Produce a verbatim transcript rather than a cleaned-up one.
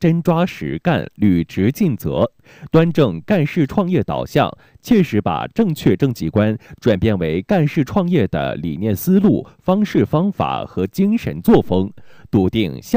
真抓实干、履职尽责，端正干事创业导向，切实把正确政绩观转变为干事创业的理念思路、方式方法和精神作风，笃定向